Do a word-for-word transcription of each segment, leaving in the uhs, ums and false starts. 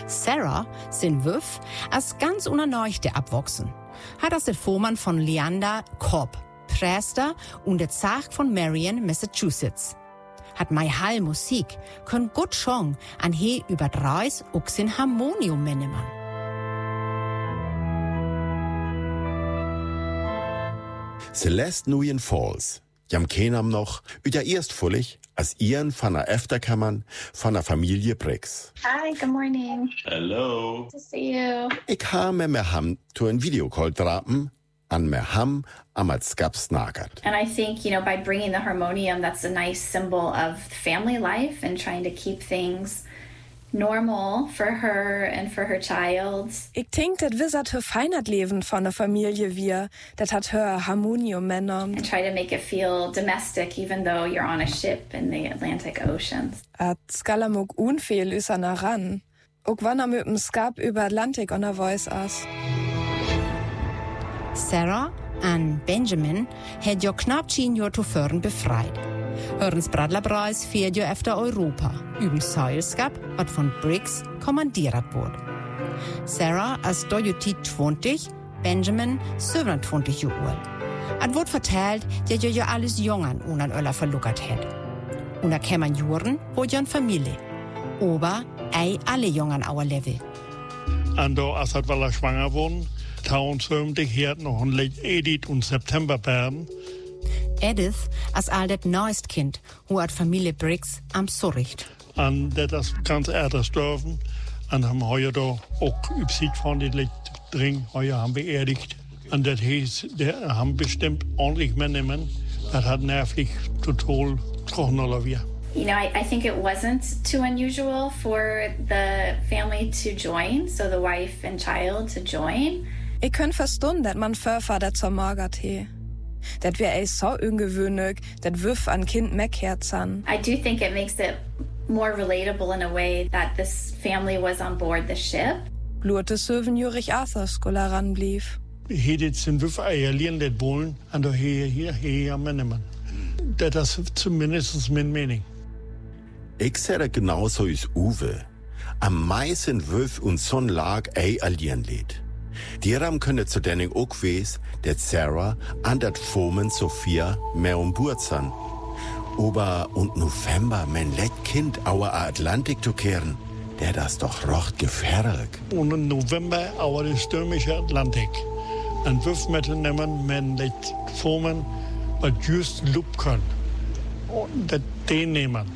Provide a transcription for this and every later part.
Sarah, sin Wüff, als ganz unerneuchte abwachsen. Hat das der Vormann von Leander Cobb, Präster und der Zach von Marion, Massachusetts. Hat mei Hall Musik, können gut schon an he über Reis auch sin Harmonium nennen. Celeste Nguyen Falls, jam kenam noch, üder erst fullig, als ihren von der Efterkammern von der Familie Briggs. Hi, good morning. Hello. Good to see you. Ich ha me me ham to ein Videocall drapen, an me ham am als Skaps nagert. And I think, you know, by bringing the harmonium, that's a nice symbol of family life and trying to keep things normal for her and for her child. Ich denk, das wissert her feinert Leben von der Familie wir, das hat her Harmonium Männer. And try to make it feel domestic, even though you're on a ship in the Atlantic Ocean. At skalamuk unfehl is an ran. Ook wann er mit dem Skap über Atlantik on der Voice as. Sarah und Benjamin had jo knapp zehn Jahre zuvor befreit. Hörens Bradlerpreis fährt jo efter Europa, üben Seilskap, wat von Briggs kommandiert wurde. Sarah als Dojotit zwanzig, Benjamin siebenundzwanzig Jahre alt. Es wird vertellt, dass jo jo alles Jungen unan Öller verluckert hat. Und da kämen Juren, wo jo eine Familie. Aber ei alle Jungen auer Level. Und da, als hat wir schwanger wurden, tausendsiebzig hört noch ein Lied Edith und September werden. Edith als all das neueste Kind, wo hat Familie Briggs am Sorricht. Und das ganz ältest dürfen. Und haben heuer da auch übsit von den Lied drin, heuer haben wir erdigt. Und das hieß, der haben bestimmt ordentlich mehr nehmen. Das hat nervlich total getroffen oder wir. You know, I, I think it wasn't too unusual for the family to join, so the wife and child to join. Ich könnt verstehen, dass man Förfer dat zur Margat he. Dat wär ei so ungewöhnlich, dat Wüff an Kind meckherzan. I do think it makes it more relatable in a way that this family was on board the ship. Blurte siebenjährig Arthur Skola ranblieb. Hier dit sind Wüff eier lieren det wollen, und da hier, hier, hier am nehmen. Das ist zumindest meine Meinung. Ich sehe genauso als Uwe. Am meisten Wüff und Son lag ei allieren lädt. Dieram könne zu denen auch wes, dat Sarah an dat Fomen Sophia mehr um Bord san. Aber und November mein let Kind auer Atlantik zu kehren, der das doch rocht gefährlich. Und im November auer der stürmische Atlantik. Ein Wüff mit nehmen, mein let Fomen, was just lup kann. Und dat den nehmen.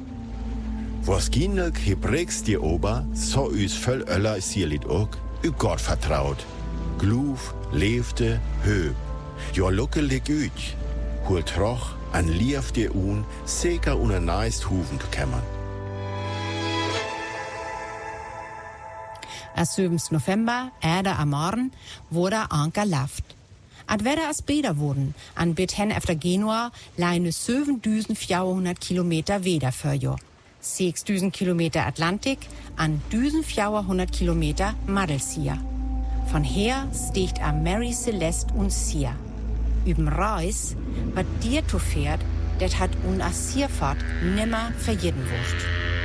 Wahrscheinlich hebrägs die Ober, so üs voll öller is hier lit auch, ü Gott vertraut. Gluf, lebte, höb. Jo lucke lig üch. Hol troch, an lief dir un, seker una neist Huven zu kämmern. Als siebten November, Erde am Morgen, wurde Anker laft. Ad werde as Bäder wurden, an Beten efter Genua, leine siebentausendvierhundert Kilometer Weder für jo. sechstausend Kilometer Atlantik an viertausendvierhundert Kilometer Madelsia. Von her sticht a Mary Celeste und Sia. Üben Reis, wat dir to fährt, det hat un a Sierfahrt nimmer verjeden wurst.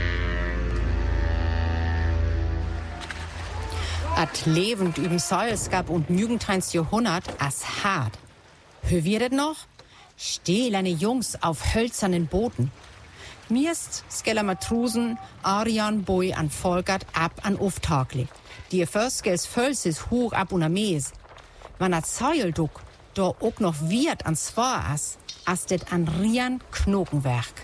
At lebend üben Säulskap und Jugendheins Jahrhundert as hart. Hör wir det noch? Stählerne Jungs auf hölzernen Booten. Mirst skeller Matrusen, Arian Boy an Volkert ab an Uftagli. Die Förskels Völsis hoch ab una Mees. Man hat Säulduk, da auch noch wird an Zwar as, as det an Rian Knokenwerk.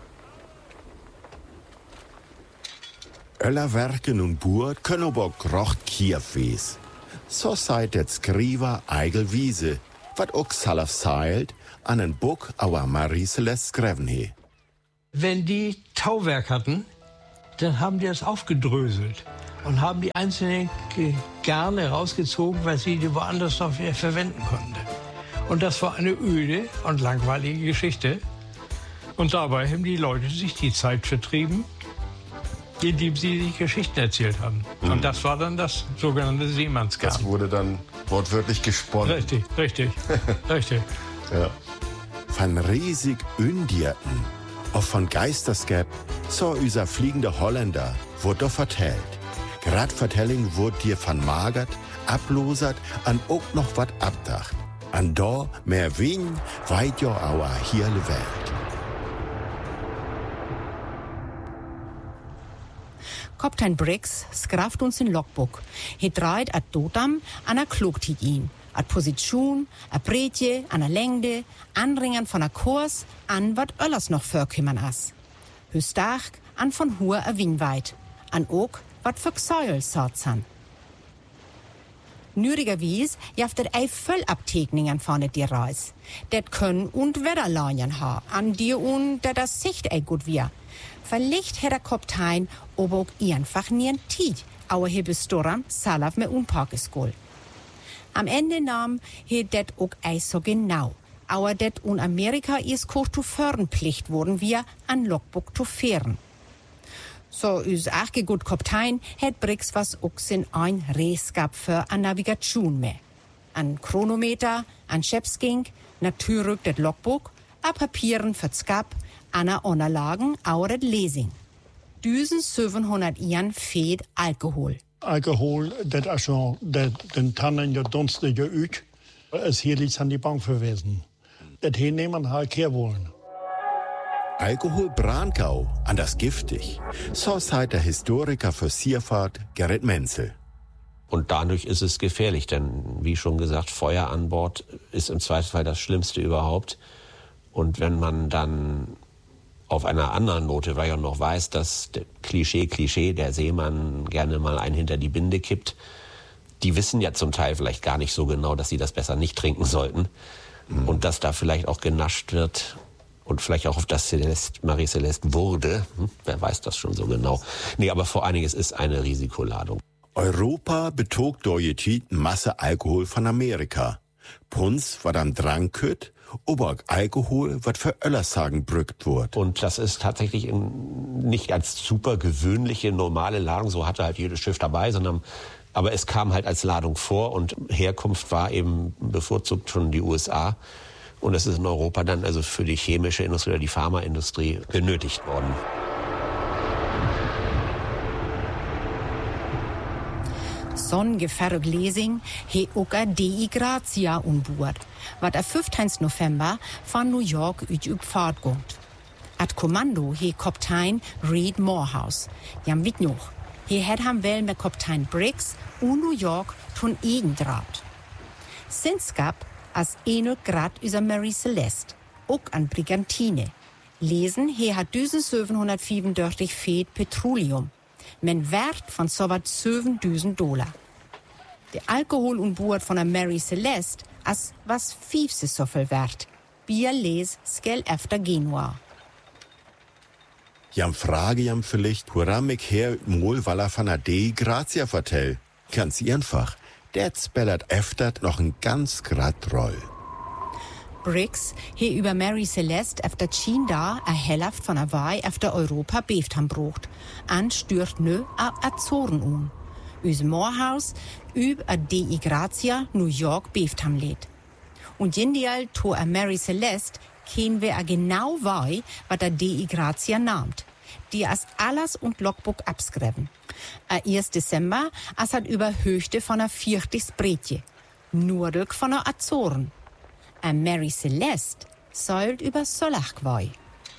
Öller Werken und Burt können aber grocht Kiew wes. So seid det Skriver Eigel Wiese, wat auch salaf seilt, an en Buck auer Marie Celeste skreven he. Wenn die Tauwerk hatten, dann haben die das aufgedröselt und haben die einzelnen Garne rausgezogen, weil sie die woanders noch wieder verwenden konnten. Und das war eine öde und langweilige Geschichte. Und dabei haben die Leute sich die Zeit vertrieben, indem sie die Geschichten erzählt haben. Mhm. Und das war dann das sogenannte Seemannsgarn. Das wurde dann wortwörtlich gesponnen. Richtig, richtig, richtig. Ja. Von riesig Undierten, auch von Geisterskap, so unser fliegender Holländer, wurde doch vertellt. Grad Vertelling wird dir vermagert, ablosert, an auch noch wat abdacht. An da mehr wen weit jo auer hierle Welt. Kaptein Briggs skraft uns in Logbook. He draait at Dotam an a Klugtit in. At Position, a Breedje, an a Längde, anringern von a Kurs, an wat öllers noch vorkümmern as. Hü stark, an von Hur a Winweit. An ook wat für Gsäuel sarzan. Nürigerwies jaft et ei Völlabtegningen von et dir Reis. Det können und Wetterlanien ha, an dir und der das Sicht ei gut wir. Vielleicht hätt der Kaptein aber auch einfach nien Tiet, aber he bestoram salav me unparkeskol. Am Ende nahm he det auch ei so genau, aber det un Amerika is koch zu Förenpflicht wurden wir an Logbook zu fahren. So is ach gut Kaptein het Briggs was auch sin ein Redskap für an Navigation me. An Chronometer, an Schepsking, natürlich det Logbook, a Papieren für Skap, an a Unterlagen, auch det Lesing. siebzehnhundert Jahren fehlt Alkohol. Alkohol, dat is zo, dat den tannen je donstige uit, is hier iets aan die bank verwezen. Dat hier nemen haar keer wollen. Alkohol Brankau, anders giftig. So sagt der Historiker für Seefahrt Gerrit Menzel. Und dadurch ist es gefährlich, denn wie schon gesagt, Feuer an Bord ist im Zweifelsfall das Schlimmste überhaupt. Und wenn man dann auf einer anderen Note, weil ich auch noch weiß, dass der Klischee, Klischee, der Seemann gerne mal einen hinter die Binde kippt, die wissen ja zum Teil vielleicht gar nicht so genau, dass sie das besser nicht trinken sollten. Mhm. Und dass da vielleicht auch genascht wird und vielleicht auch auf das Celeste, Marie Celeste wurde. Hm, wer weiß das schon so genau. Nee, aber vor allen Dingen, es ist eine Risikoladung. Europa betog durch die Masse Alkohol von Amerika. Punz, was am Drang kütt, aber Alkohol, was für Öllersagen brückt wird. Und das ist tatsächlich in, nicht als super gewöhnliche, normale Ladung, so hatte halt jedes Schiff dabei, sondern, aber es kam halt als Ladung vor und Herkunft war eben bevorzugt schon die U S A. Und es ist in Europa dann also für die chemische Industrie oder die Pharmaindustrie benötigt worden. Sonnengefährlich Lesing he ook a Dei Grazia unboord, wat am fünfzehnten November von New York uit op Fahrt gongt. At Kommando he Kaptein Reed Morehouse. Jam wit noch, he het ham wel met Kaptein Briggs und New York tun egendraht. Sinds gab as eno grad über Marie Celeste, ook an Brigantine. Lesen he hat siebzehnhundertfünfundachtzig feet Petroleum. Men Wert von so wat zevenduizend Dollar. Der Alkohol und Bord von der Marie Celeste as was fünfse so viel wert. Bier les skell efter Genua. Jam frage jam vielleicht, woran mich her mol walla von der Dei Grazia vertell. Ganz einfach. Det spellert eftert noch ein ganz grad Roll. Briggs he über Marie Celeste efter China a Hälft von Hawaii efter Europa beeft ham brocht. An stört nö a Azoren um. Üs Morehouse üb a Dei Grazia New York beeft ham lädt. Und jindial to a Marie Celeste ken wir a genau wei, wat a Dei Grazia nahmt. Die as alles und Logbook abskreven. A ersten Dezember as hat über Höchte von a vierzig Breedje. Nordelijk von a Azoren. A Marie Celeste seilt über Solachquai.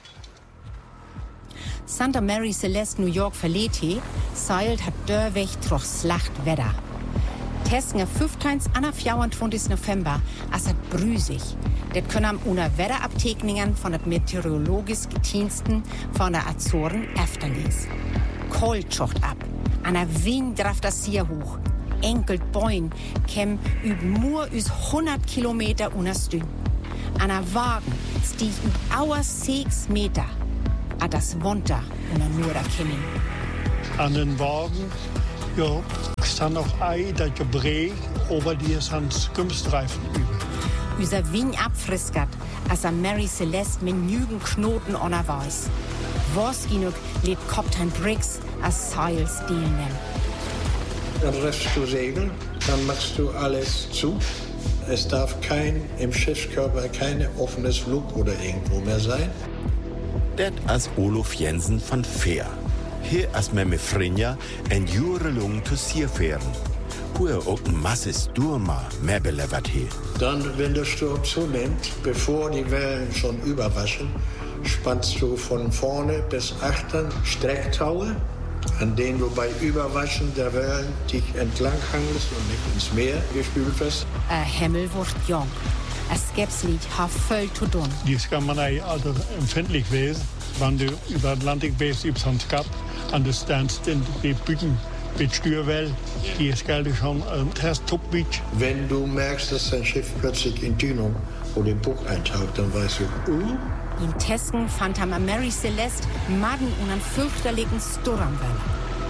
Santa Marie Celeste New York verlädt he, seilt hat dörweg troch slacht Wetter. Testen am fünfzehnten an vierundzwanzigsten November, as hat brüsig. Det können am una Wetterabtegnungen von der meteorologisch Diensten von der Azoren efterles. Kalt schocht ab, an der Wind draft das hier hoch. Enkelt Boin käm üb nur üs hundert Kilometer unerstün. An der Wagen stieg üb auer sechs Meter. A das Wonter unter nur der Kimmin. An den Wagen, ja, stand noch ei, dat Gebrech, aber die ist ans Gümstreifen über. Üser Wien abfriskert, als a Marie Celeste mit nügen Knoten onner weiß. Was inuk lädt Kaptein Briggs als Seilstil nennen. Dann lässt du segeln, dann machst du alles zu. Es darf kein, im Schiffskörper kein offenes Flug oder irgendwo mehr sein. Det as Olof Jensen von Fehr. Hier ist mir mit Frinja ein Jahrelang zu Sier fahren. Wo auch ein masses Durma mehr belevert hier. Dann, wenn der Sturm zunimmt, bevor die Wellen schon überwaschen, spannst du von vorne bis achtern Strecktaue, an denen du bei Überwaschen der Wellen dich entlanghangelst und nicht ins Meer gespült wirst. Ein Himmel wird jung. Es gibt's nicht, hat voll zu tun. Dies kann man also empfindlich werden, wenn du über den Atlantik bist, über das Kap, und du standst in die Bücken mit Stürwell. Hier ist gerade schon ein Test-Top-Beach. Wenn du merkst, dass dein Schiff plötzlich in Dünung oder im Buch eintaucht, dann weißt du, uh. In Tesken fand er Mary Celeste Madden und einen fürchterlichen Sturmwelle.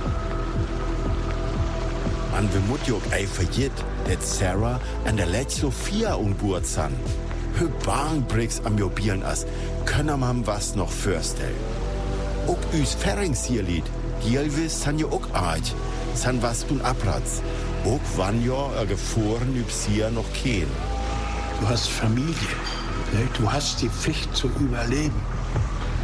Man wir mut jo ei verjet, dass Sarah an der letzten Sophia an Bord san. Hö Bahnbricks am Jobieren as, können man was noch vorstellen. Auch üs Ferringsierlied, die Elvis san jo auch arg, san was tun abratz. Auch wann jo a Gefahren übs hier noch kein. Du hast Familie, ne? Du hast die Pflicht zu überleben.